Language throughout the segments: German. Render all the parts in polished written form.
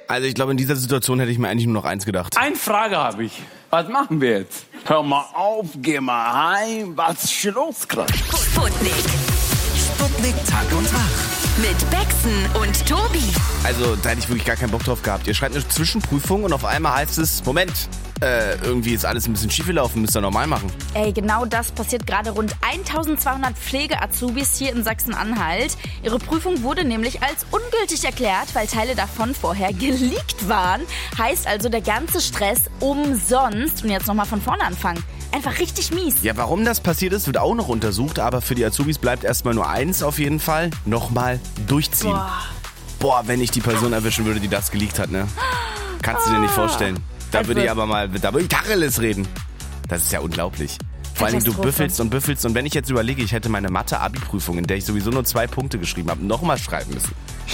Also ich glaube, in dieser Situation hätte ich mir eigentlich nur noch eins gedacht. Eine Frage habe ich. Was machen wir jetzt? Hör mal auf, geh mal heim. Was ist schon los gerade? Sputnik. Sputnik Tag und Wach. Mit Bexen und Tobi. Also da hätte ich wirklich gar keinen Bock drauf gehabt. Ihr schreibt eine Zwischenprüfung und auf einmal heißt es, Moment, irgendwie ist alles ein bisschen schief gelaufen, müsst ihr normal machen. Ey, genau das passiert gerade rund 1200 Pflege-Azubis hier in Sachsen-Anhalt. Ihre Prüfung wurde nämlich als ungültig erklärt, weil Teile davon vorher geleakt waren. Heißt also, der ganze Stress umsonst. Und jetzt nochmal von vorne anfangen. Einfach richtig mies. Ja, warum das passiert ist, wird auch noch untersucht, aber für die Azubis bleibt erstmal nur eins auf jeden Fall. Nochmal durchziehen. Boah, wenn ich die Person erwischen würde, die das geleakt hat, ne? Kannst du dir nicht vorstellen. Da würde ich aber mal, da würde ich Tacheles reden. Das ist ja unglaublich. Vor allem, du büffelst und büffelst. Und wenn ich jetzt überlege, ich hätte meine Mathe-Abi-Prüfung, in der ich sowieso nur 2 Punkte geschrieben habe, nochmal schreiben müssen.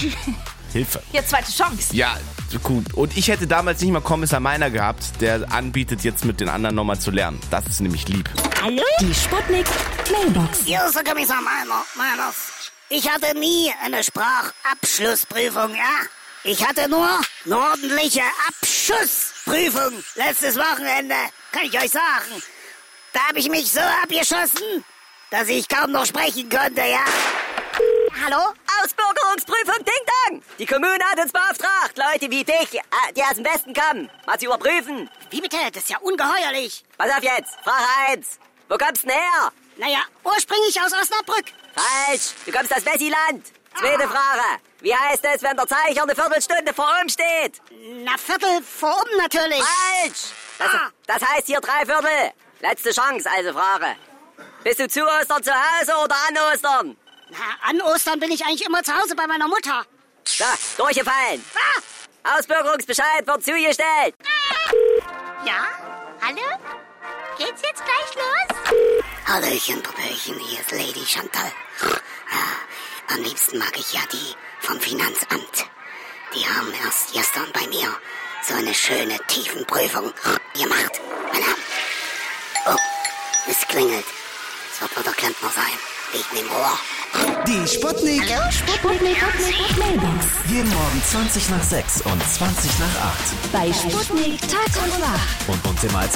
Hilfe. Ja, zweite Chance. Ja, gut. Und ich hätte damals nicht mal Kommissar Meiner gehabt, der anbietet, jetzt mit den anderen nochmal zu lernen. Das ist nämlich lieb. Hallo? Die Sputnik Mailbox. Hier ist der Kommissar Meiners. Ich hatte nie eine Sprachabschlussprüfung, ja? Ich hatte nur eine ordentliche Abschussprüfung. Letztes Wochenende, kann ich euch sagen. Da habe ich mich so abgeschossen, dass ich kaum noch sprechen konnte, ja? Hallo? Ausbürgerungsprüfung, Ding Dong! Die Kommune hat uns beauftragt, Leute wie dich, die aus dem Westen kommen, mal zu überprüfen. Wie bitte? Das ist ja ungeheuerlich. Pass auf jetzt, Frage 1. Wo kommst du denn her? Naja, ursprünglich aus Osnabrück. Falsch, du kommst aus Wessiland. Zweite Frage. Wie heißt es, wenn der Zeiger eine Viertelstunde vor oben steht? Na, Viertel vor oben natürlich. Falsch! Das heißt hier 3/4. Letzte Chance, also Frage. Bist du zu Ostern zu Hause oder an Ostern? Na, an Ostern bin ich eigentlich immer zu Hause bei meiner Mutter. So, durchgefallen. Ausbürgerungsbescheid wird zugestellt. Ja? Hallo? Geht's jetzt gleich los? Hallöchen, Popöchen, hier ist Lady Chantal. Am liebsten mag ich ja die vom Finanzamt. Die haben erst gestern bei mir so eine schöne Tiefenprüfung gemacht. Oh, es klingelt. Es wird wohl der Klempner sein. Liegt neben Rohr. Die Sputnik. Hallo, Sputnik Mailbox. Jeden Morgen 20 nach 6 und 20 nach 8. Bei Sputnik Tag und Wach. Und uns immer als